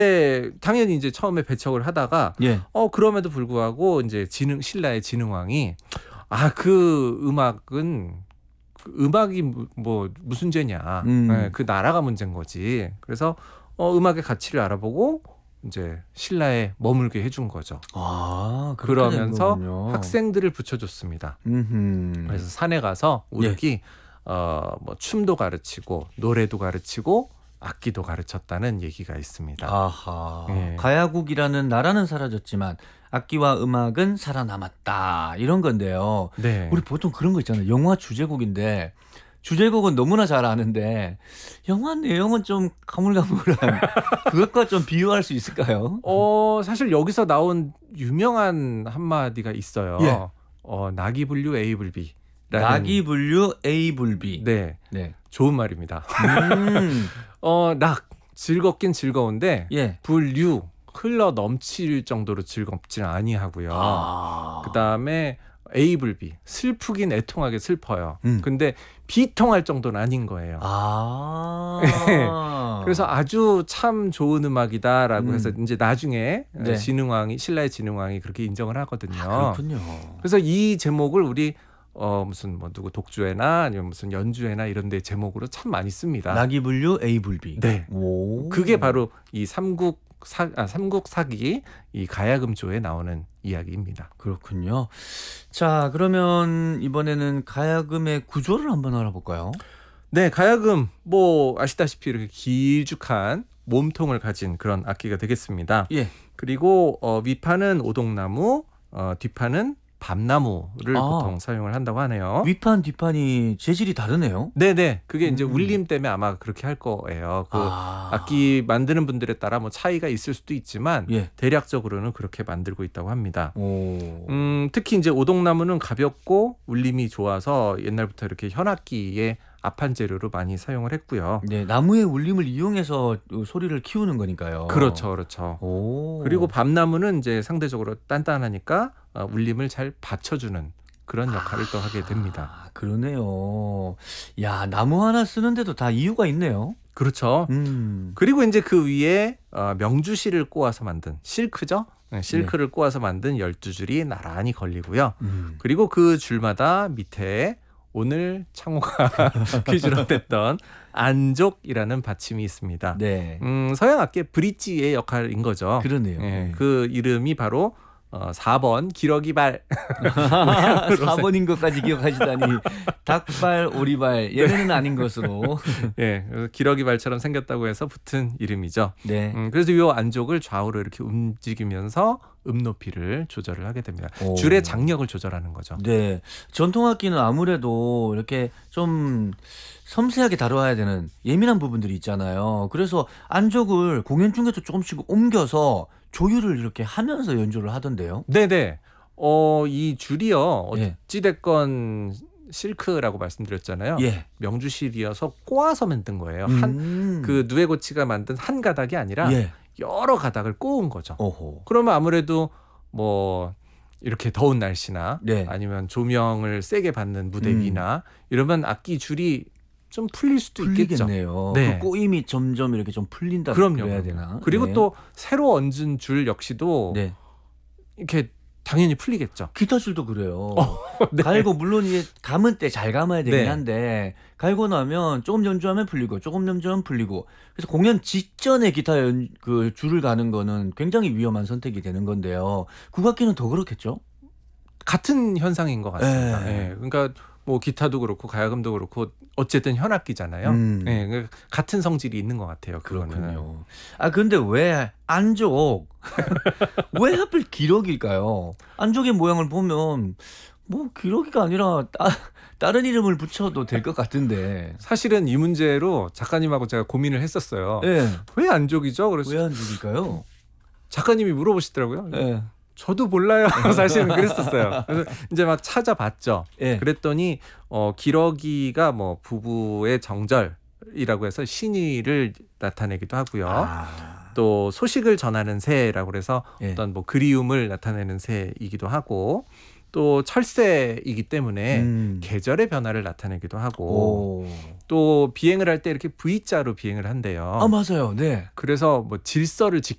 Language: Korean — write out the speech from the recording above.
당연히 이제 처음에 배척을 하다가 예. 그럼에도 불구하고 이제 신라의 진흥왕이 그 음악은 음악이 뭐 무슨 죄냐. 그 나라가 문제인 거지. 그래서 음악의 가치를 알아보고 이제 신라에 머물게 해준 거죠. 그러면서 학생들을 붙여줬습니다. 그래서 산에 가서 우르기 뭐 춤도 가르치고 노래도 가르치고 악기도 가르쳤다는 얘기가 있습니다. 아하. 예. 가야국이라는 나라는 사라졌지만 악기와 음악은 살아남았다. 이런 건데요. 네. 우리 보통 그런 거 있잖아요. 영화 주제곡인데 주제곡은 너무나 잘 아는데 영화 내용은 좀 가물가물한 그것과 좀 비유할 수 있을까요? 사실 여기서 나온 유명한 한마디가 있어요. 예. 낙이불류 에이불비. 낙이불류 에이불비. 네. 좋은 말입니다. 낙 즐겁긴 즐거운데 불류 흘러 넘칠 정도로 즐겁지는 아니하고요. 그다음에 에이불비 슬프긴 애통하게 슬퍼요. 근데 비통할 정도는 아닌 거예요. 그래서 아주 참 좋은 음악이다라고 해서 이제 나중에 신라의 진흥왕이 그렇게 인정을 하거든요. 그렇군요. 그래서 이 제목을 우리 무슨 뭐 누구 독주회나 아니면 무슨 연주회나 이런 데 제목으로 참 많이 씁니다. 낙이불류 에이불비. 네. 그게 바로 이 삼국사기 이 가야금조에 나오는 이야기입니다. 그렇군요. 자, 그러면 이번에는 가야금의 구조를 한번 알아볼까요? 네, 가야금 뭐 아시다시피 이렇게 길쭉한 몸통을 가진 그런 악기가 되겠습니다. 예. 그리고 위판은 오동나무, 뒷판은 밤나무를 보통 사용을 한다고 하네요. 윗판 뒷판이 재질이 다르네요. 네네. 그게 이제 울림 때문에 아마 그렇게 할 거예요. 악기 만드는 분들에 따라 뭐 차이가 있을 수도 있지만 대략적으로는 그렇게 만들고 있다고 합니다. 특히 이제 오동나무는 가볍고 울림이 좋아서 옛날부터 이렇게 현악기의 앞판 재료로 많이 사용을 했고요. 네, 나무의 울림을 이용해서 소리를 키우는 거니까요. 그렇죠. 그리고 밤나무는 이제 상대적으로 단단하니까 울림을 잘 받쳐주는 그런 역할을 또 하게 됩니다. 그러네요. 야, 나무 하나 쓰는데도 다 이유가 있네요. 그렇죠. 그리고 이제 그 위에 명주실을 꼬아서 만든 실크죠. 실크를 꼬아서 만든 12줄이 나란히 걸리고요. 그리고 그 줄마다 밑에 오늘 창호가 퀴즈로 냈던 안족이라는 받침이 있습니다. 네. 서양 악기의 브릿지의 역할인 거죠. 그러네요. 네. 그 이름이 바로 4번 기러기발. 4번인 것까지 기억하시다니. 닭발, 오리발 얘네는 아닌 것으로. 예, 기러기발처럼 생겼다고 해서 붙은 이름이죠. 네. 그래서 이 안족을 좌우로 이렇게 움직이면서 높이를 조절을 하게 됩니다. 줄의 장력을 조절하는 거죠. 네. 전통악기는 아무래도 이렇게 좀 섬세하게 다뤄야 되는 예민한 부분들이 있잖아요. 그래서 안족을 공연 중에도 조금씩 옮겨서 조율을 이렇게 하면서 연주를 하던데요. 네네. 이 줄이요. 어찌됐건 실크라고 말씀드렸잖아요. 명주실이어서 꼬아서 만든 거예요. 그 누에고치가 만든 한 가닥이 아니라 여러 가닥을 꼬은 거죠. 그러면 아무래도 뭐 이렇게 더운 날씨나 아니면 조명을 세게 받는 무대 위나 이러면 악기 줄이 좀 풀릴 수도 있겠네요. 그 꼬임이 점점 이렇게 좀 풀린다. 그래야 되나? 그리고 또 새로 얹은 줄 역시도 이렇게 당연히 풀리겠죠. 기타 줄도 그래요. 갈고 물론 이제 감을 때 잘 감아야 되긴 한데 갈고 나면 조금 연주하면 풀리고 조금 연주하면 풀리고 그래서 공연 직전에 기타 그 줄을 가는 거는 굉장히 위험한 선택이 되는 건데요. 국악기는 더 그렇겠죠? 같은 현상인 것 같습니다. 그러니까 뭐 기타도 그렇고 가야금도 그렇고 어쨌든 현악기잖아요. 같은 성질이 있는 것 같아요. 그렇군요. 근데 왜 안족 왜 하필 기러기일까요? 안족의 모양을 보면 뭐 기러기가 아니라 다른 이름을 붙여도 될 것 같은데. 사실은 이 문제로 작가님하고 제가 고민을 했었어요. 왜 안족이죠? 그래서 왜 안족일까요? 작가님이 물어보시더라고요. 저도 몰라요. 사실은 그랬었어요. 그래서 이제 막 찾아봤죠. 그랬더니 기러기가 뭐 부부의 정절이라고 해서 신의를 나타내기도 하고요. 또 소식을 전하는 새라고 해서 어떤 뭐 그리움을 나타내는 새이기도 하고 또 철새이기 때문에 계절의 변화를 나타내기도 하고 또 비행을 할 때 이렇게 V자로 비행을 한대요. 맞아요. 네. 그래서 뭐 질서를